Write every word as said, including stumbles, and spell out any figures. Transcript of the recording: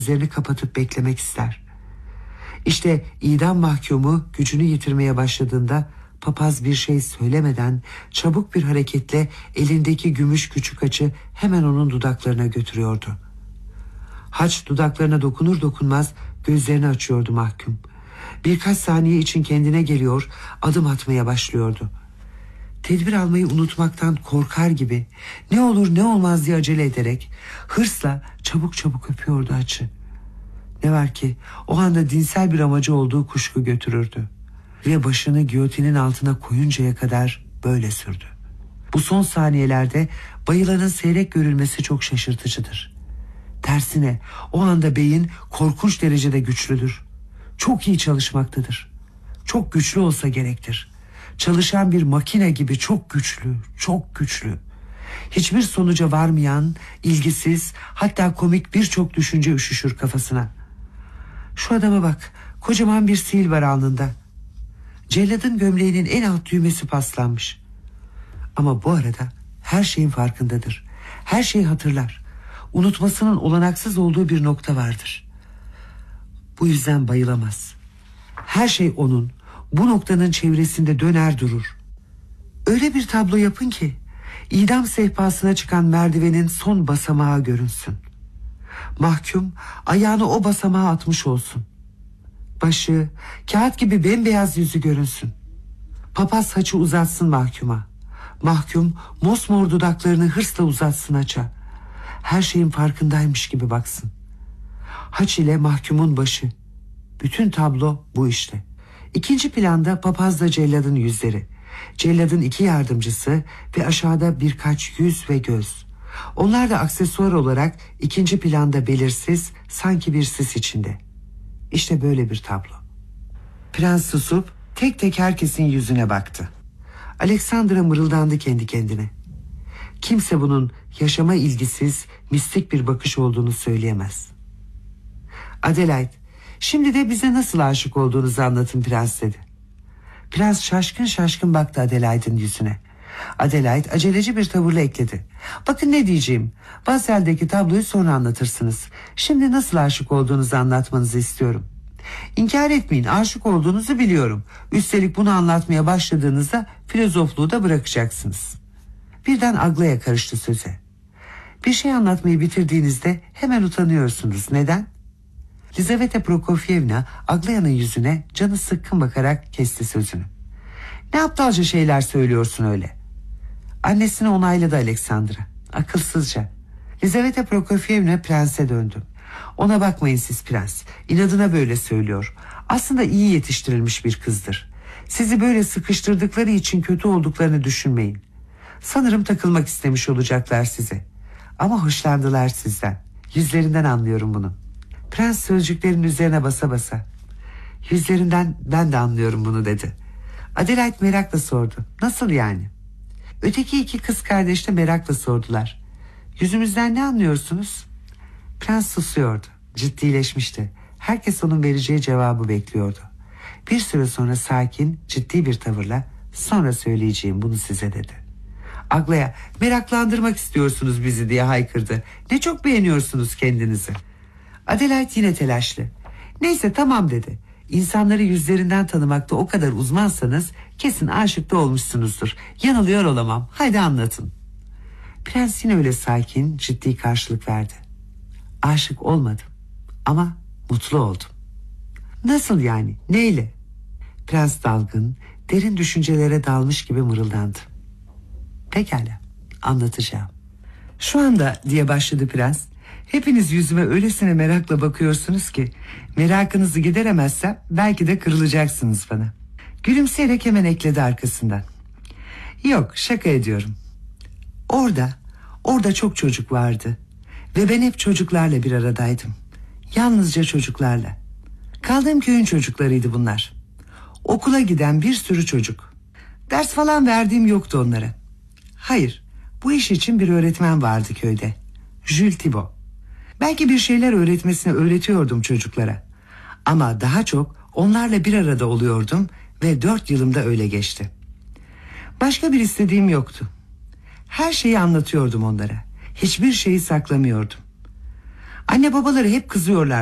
Gözlerini kapatıp beklemek ister. İşte idam mahkumu gücünü yitirmeye başladığında papaz bir şey söylemeden çabuk bir hareketle elindeki gümüş küçük haçı hemen onun dudaklarına götürüyordu. Haç dudaklarına dokunur dokunmaz gözlerini açıyordu mahkum. Birkaç saniye için kendine geliyor, adım atmaya başlıyordu. Tedbir almayı unutmaktan korkar gibi ne olur ne olmaz diye acele ederek hırsla çabuk çabuk öpüyordu haçı. Ne var ki o anda dinsel bir amacı olduğu kuşku götürürdü. Ve başını giyotinin altına koyuncaya kadar böyle sürdü. Bu son saniyelerde bayılanın seyrek görülmesi çok şaşırtıcıdır. Tersine o anda beyin korkunç derecede güçlüdür. Çok iyi çalışmaktadır. Çok güçlü olsa gerektir. Çalışan bir makine gibi çok güçlü, çok güçlü. Hiçbir sonuca varmayan, ilgisiz, hatta komik birçok düşünce üşüşür kafasına. Şu adama bak, kocaman bir sil var alnında. Celladın gömleğinin en alt düğmesi paslanmış. Ama bu arada her şeyin farkındadır. Her şeyi hatırlar. Unutmasının olanaksız olduğu bir nokta vardır. Bu yüzden bayılamaz. Her şey onun, bu noktanın çevresinde döner durur. Öyle bir tablo yapın ki idam sehpasına çıkan merdivenin son basamağı görünsün. Mahkum ayağını o basamağa atmış olsun. Başı, kağıt gibi bembeyaz yüzü görünsün. Papaz haçı uzatsın mahkuma. Mahkum mosmor dudaklarını hırsla uzatsın haça. Her şeyin farkındaymış gibi baksın. Haç ile mahkumun başı. Bütün tablo bu işte. İkinci planda papazla celladın yüzleri. Celladın iki yardımcısı ve aşağıda birkaç yüz ve göz. Onlar da aksesuar olarak ikinci planda belirsiz, sanki bir sis içinde. İşte böyle bir tablo. Prens susup tek tek herkesin yüzüne baktı. Alexandra mırıldandı kendi kendine. Kimse bunun yaşama ilgisiz, mistik bir bakış olduğunu söyleyemez. Adelaide, şimdi de bize nasıl aşık olduğunuzu anlatın prens dedi. Prens şaşkın şaşkın baktı Adelaide'in yüzüne. Adelaide aceleci bir tavırla ekledi. Bakın ne diyeceğim. Basel'deki tabloyu sonra anlatırsınız. Şimdi nasıl aşık olduğunuzu anlatmanızı istiyorum. İnkar etmeyin, aşık olduğunuzu biliyorum. Üstelik bunu anlatmaya başladığınızda filozofluğu da bırakacaksınız. Birden Aglaya karıştı söze. Bir şey anlatmayı bitirdiğinizde hemen utanıyorsunuz. Neden? Lizaveta Prokofyevna Aglaya'nın yüzüne canı sıkkın bakarak kesti sözünü. Ne aptalca şeyler söylüyorsun öyle. Annesini onayladı Alexandra. Akılsızca. Lizaveta Prokofyevna prense döndü. Ona bakmayın siz prens. İnadına böyle söylüyor. Aslında iyi yetiştirilmiş bir kızdır. Sizi böyle sıkıştırdıkları için kötü olduklarını düşünmeyin. Sanırım takılmak istemiş olacaklar size. Ama hoşlandılar sizden. Yüzlerinden anlıyorum bunu. Prens sözcüklerin üzerine basa basa. Yüzlerinden ben de anlıyorum bunu dedi. Adelaide merakla sordu. Nasıl yani? Öteki iki kız kardeş de merakla sordular. Yüzümüzden ne anlıyorsunuz? Prens susuyordu. Ciddileşmişti. Herkes onun vereceği cevabı bekliyordu. Bir süre sonra sakin, ciddi bir tavırla sonra söyleyeceğim bunu size dedi. Aglaya, meraklandırmak istiyorsunuz bizi diye haykırdı. Ne çok beğeniyorsunuz kendinizi. Adelaide yine telaşlı. Neyse tamam dedi. İnsanları yüzlerinden tanımakta o kadar uzmansanız kesin aşık da olmuşsunuzdur. Yanılıyor olamam. Haydi anlatın. Prens yine öyle sakin, ciddi karşılık verdi. Aşık olmadım ama mutlu oldum. Nasıl yani? Neyle? Prens dalgın, derin düşüncelere dalmış gibi mırıldandı. Pekala, anlatacağım. Şu anda diye başladı prens. Hepiniz yüzüme öylesine merakla bakıyorsunuz ki merakınızı gideremezsem belki de kırılacaksınız bana. Gülümseyerek hemen ekledi arkasından. Yok, şaka ediyorum. Orada, orada çok çocuk vardı ve ben hep çocuklarla bir aradaydım. Yalnızca çocuklarla. Kaldığım köyün çocuklarıydı bunlar. Okula giden bir sürü çocuk. Ders falan verdiğim yoktu onlara. Hayır, bu iş için bir öğretmen vardı köyde. Jules Thibault. Belki bir şeyler öğretmesini öğretiyordum çocuklara. Ama daha çok onlarla bir arada oluyordum ve dört yılımda öyle geçti. Başka bir istediğim yoktu. Her şeyi anlatıyordum onlara. Hiçbir şeyi saklamıyordum. Anne babaları hep kızıyorlar.